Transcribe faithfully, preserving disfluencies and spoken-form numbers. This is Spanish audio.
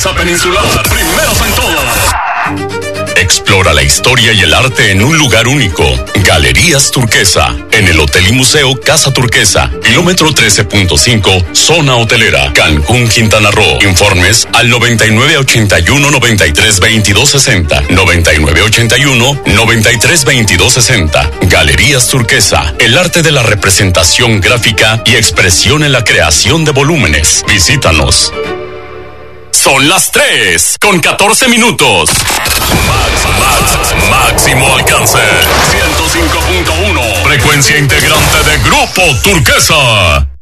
Mesa Peninsular, primeros en todo. Explora la historia y el arte en un lugar único. Galerías Turquesa, en el Hotel y Museo Casa Turquesa, kilómetro trece punto cinco, zona hotelera, Cancún, Quintana Roo. Informes al noventa y nueve ochenta y uno noventa y tres veintidós sesenta, noventa y nueve ochenta y uno noventa y tres veintidós sesenta. Galerías Turquesa, el arte de la representación gráfica y expresión en la creación de volúmenes. Visítanos. Son las tres con catorce minutos. Max, max, máximo alcance. ciento cinco punto uno. Frecuencia integrante de Grupo Turquesa.